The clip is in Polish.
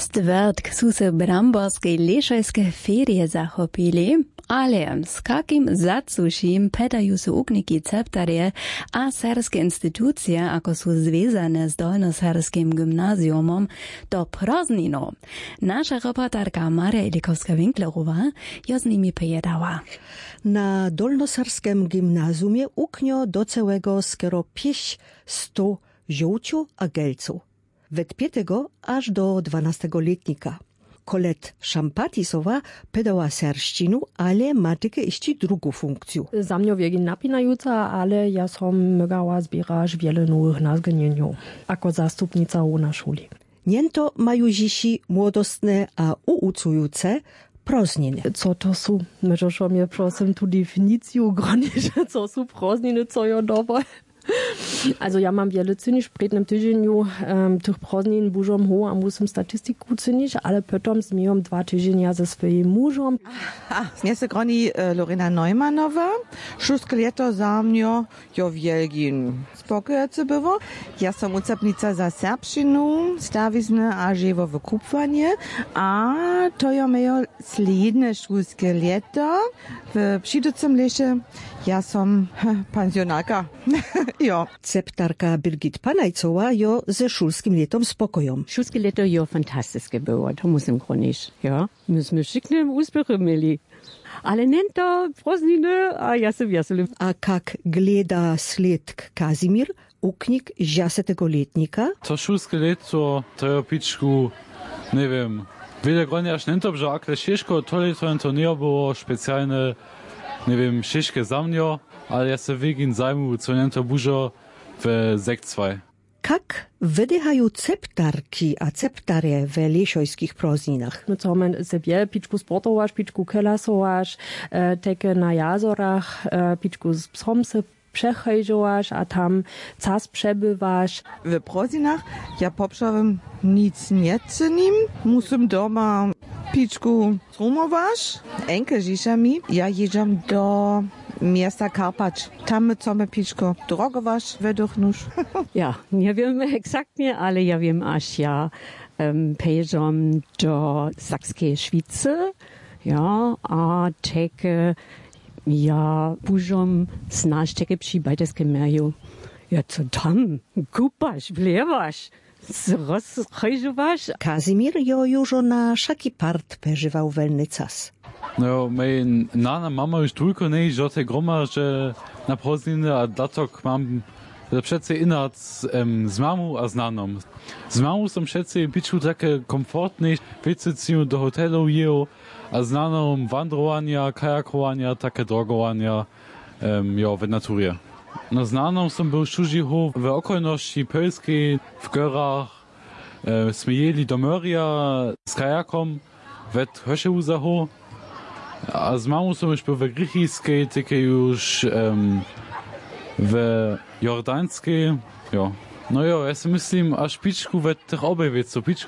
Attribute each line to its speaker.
Speaker 1: Stwerdk su se bramborske lešajske ferie zachopili, ale z kakim zacušim pedaju su ukniki ceptarje a serske institucije, ako su zvezane z dolnoserskim gymnazjumom, do praznino. Nasza reporterka Maria Ilikowska-Winklerova jo z nimi pojedała.
Speaker 2: Na dolnoserskim gimnazjumie uknio do całego skoro 100 żółciu a gelcu. Wet 5 aż do 12-letnika. Kolet Szampatisowa pedała serszcinu, ale ma tylko jeszcze drugą funkcję.
Speaker 3: Za mnie wiegi napinajuca, ale ja som mogła zbierać wiele nowych nazgnieniów, jako zastupnica na szuli.
Speaker 2: Niento mają dziś młodostne a uucujące prazniny.
Speaker 3: Co to są? Możesz mnie prosim tu definicję granić, co są prazniny, co ja dabei? Also ja mam wiele cynisch w prednym tydzieniu tych prazdnin bužom ho a musím statistiku cynisch, ale potom zmijom 2 tydzienia ze swoim mužom.
Speaker 4: Mnie se groni Lorena Neumannowa, szóstke ljeto za mnjo jo Wielgin. Spokojce było. Ja sam ucepnica za serbščinu, stavizne a živo v kupvanje, a to jo mejo sledne šulske ljeto w přiducem leše. Ja som pensjonalka. Jo.
Speaker 2: Ceptarka Birgit Panajcowa jo ze szulskim letom spokojom.
Speaker 5: Szulskie leto jo fantastiskie było, to musím chronić, ja. Myśmy szykne uspechy mieli. Ale nento prazdniny, a ja se wieselim.
Speaker 2: A kak gleda sledk Kazimir, uknik 10-letnika?
Speaker 6: To szulskie leto, to jo pičku, nie wiem, wiele groni aż nento, że akle šiško, to leto to nie było specjalne, nie wiem, šiške za mnjo, ale ja se wegin zajmu, co nento bužo w Sekt 2.
Speaker 2: Kak wydychają ceptarki a ceptare w lešojskich prazdninach?
Speaker 3: My co my sobie piczku sportowasz, piczku kelasowasz, teke na jazorach, piczku z psom se przechajżowasz, a tam cas przebywasz.
Speaker 4: W prazdninach ja poprzałem nic nie cenim, musím doma pičku strumowasz, enke żisza mi, ja jeżdżam do miasta Karpacz. Tam chcemy piczko drogowasz według nóż.
Speaker 5: Ja, nie wiem eksaktnie, ale ja wiem, aż ja pojeżdżam do Sakskiej Szwicy, ja, a teke ja bužom znaš teke przy Bajderskim Merju. Ja, co tam? Kupasz, wlewasz, rozchajżowasz.
Speaker 2: Kazimir jo już na szaki part peżywał welny cas.
Speaker 6: No, mej nana mama już tylko nie, że te groma, że na prazdniny a datok mam przece inat z mamu a znanom. Z mamu som przece pičku takie komfortne, wiecie, do hotelu jeo, a znanom wandrowania, kajakowania, takie drogowania, jo, w naturze. No znanom som był šužiho w okolności Polskiej, w Görach, sme jeli do Mörja z kajakom, wet Höšehuzaho, a z mamą som już był w Grichijskiej, tylko już w Jordańskiej, jo. No jo, ja si myslím, až pičku ve tych obej věců, pičku